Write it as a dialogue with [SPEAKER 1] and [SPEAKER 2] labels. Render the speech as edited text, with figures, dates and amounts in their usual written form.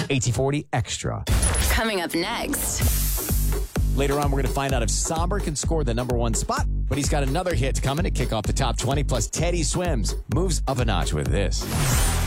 [SPEAKER 1] AT40 Extra.
[SPEAKER 2] Coming up next.
[SPEAKER 1] Later on, we're going to find out if Somber can score the number 1 spot, but he's got another hit coming to kick off the top 20. Plus, Teddy Swims moves up a notch with this.